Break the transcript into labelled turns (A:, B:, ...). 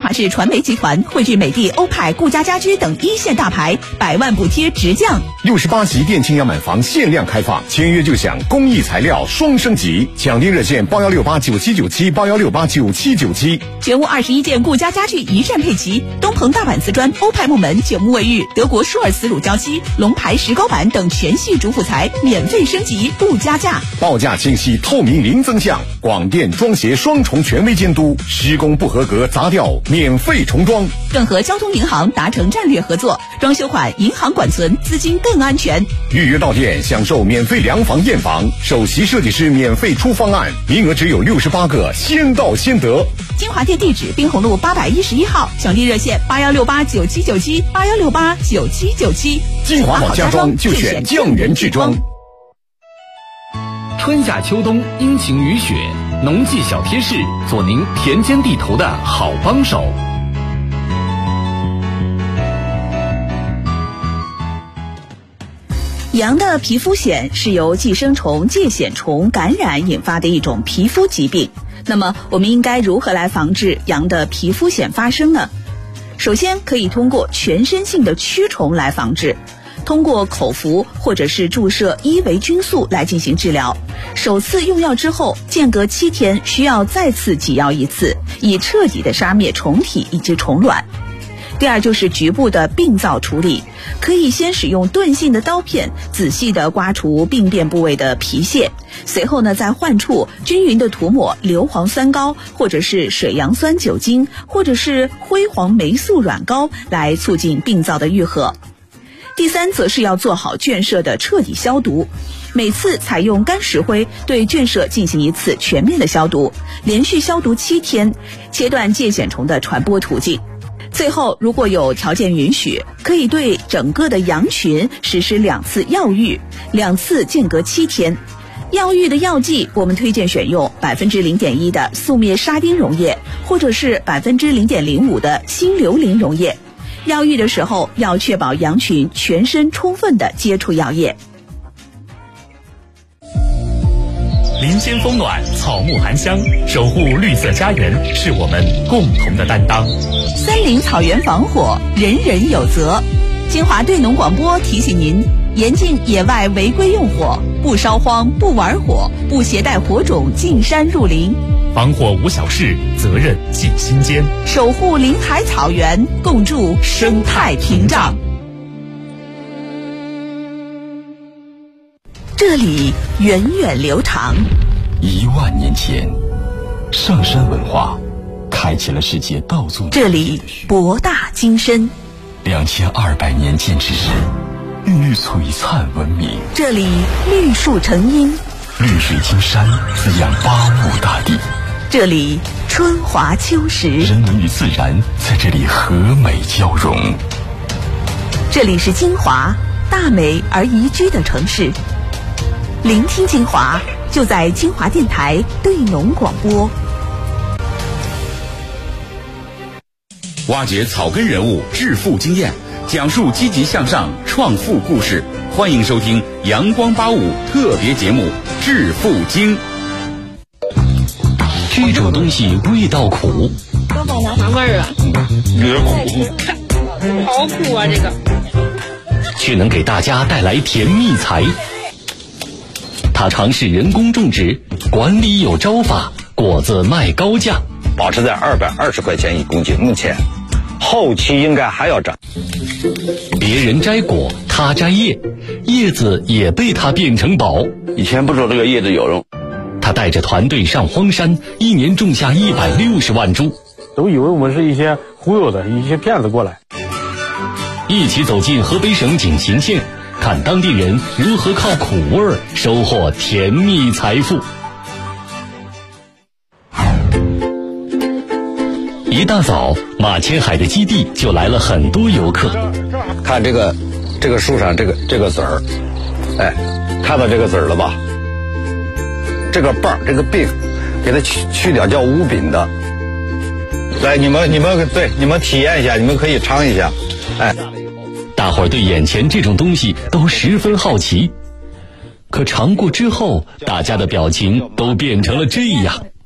A: 华市传媒集团汇聚美的、欧派、顾家家居等一线大牌，100万补贴直降。
B: 68席电轻压满房限量开放，签约就享工艺材料双升级，抢订热线8168979781689797。
A: 全屋21件顾家家具一站配齐，东鹏大板瓷砖、欧派木门、9木卫浴、德国舒尔茨乳胶漆、龙牌石膏板等全系主辅材免费升级不加价，
B: 报价清晰透明零增项，广电装协双重权威监督，施工不合格砸掉免费重装。
A: 更和交通银行达成战略合作，装修款银行管存，资金更安全。
B: 预约到店享受免费量房验房，首席设计师免费出方案，名额只有68个，先到先得。
A: 金华店地址滨红路811号，抢订热线8168979781689797。
B: 金华好家装就选匠人制装。
C: 春夏秋冬，阴晴雨雪，农技小贴士，做您田间地头的好帮手。
A: 羊的皮肤癣是由寄生虫疥癣虫感染引发的一种皮肤疾病。那么我们应该如何来防治羊的皮肤癣发生呢？首先可以通过全身性的驱虫来防治，通过口服或者是注射伊维菌素来进行治疗。首次用药之后，间隔7天需要再次给药一次，以彻底的杀灭虫体以及虫卵。第二就是局部的病灶处理，可以先使用钝性的刀片仔细的刮除病变部位的皮屑，随后呢在患处均匀的涂抹硫磺酸膏或者是水杨酸酒精或者是辉煌霉素软膏来促进病灶的愈合。第三则是要做好圈舍的彻底消毒，每次采用干石灰对圈舍进行一次全面的消毒，连续消毒7天，切断疥癣虫的传播途径。最后如果有条件允许，可以对整个的羊群实施2次药浴，2次间隔7天。药浴的药剂我们推荐选用0.1%的速灭沙丁溶液，或者是0.05%的新硫磷溶液。药浴的时候要确保羊群全身充分的接触药液。
D: 林间风暖，草木含香，守护绿色家园是我们共同的担当。
A: 森林草原防火，人人有责。金华对农广播提醒您，严禁野外违规用火，不烧荒，不玩火，不携带火种进山入林。
D: 防火无小事，责任记心间。
A: 守护林海草原，共筑生态屏障。这里源远流长
E: ，10000年前，上山文化开启了世界稻作。
A: 这里博大精深
E: ，2200年建之时，孕育璀璨文明。
A: 这里绿树成荫，
E: 绿水青山滋养八亩大地。
A: 这里春华秋实，
E: 人文与自然在这里和美交融。
A: 这里是金华，大美而宜居的城市。聆听金华，就在金华电台对农广播。
F: 挖掘草根人物致富经验，讲述积极向上创富故事。欢迎收听阳光85特别节目《致富经》。
C: 这种东西味道苦，
G: 哥哥拿啥味儿啊？
F: 别苦，
G: 好苦啊！这个
C: 却能给大家带来甜蜜财。他尝试人工种植，管理有招法，果子卖高价，
H: 保持在220块钱1公斤。目前，后期应该还要涨。
C: 别人摘果，他摘叶，叶子也被他变成宝。
H: 以前不知道这个叶子有用。
C: 他带着团队上荒山，1年种下160万株。
I: 都以为我们是一些忽悠的一些骗子过来。
C: 一起走进河北省景行县，看当地人如何靠苦味收获甜蜜财富。一大早，马前海的基地就来了很多游客。
H: 看这个树上这个籽儿，哎，看到这个籽儿了吧？这个瓣儿这个柄，给它去掉，叫无柄的。来，你们体验一下，你们可以尝一下，哎。
C: 大伙儿对眼前这种东西都十分好奇，可尝过之后，大家的表情都变成了这样。